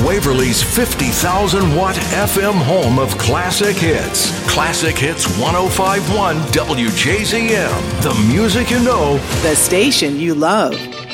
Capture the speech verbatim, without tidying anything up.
Waverly's fifty thousand watt F M home of classic hits. Classic Hits one oh five point one W J Z M. The music you know. The station you love.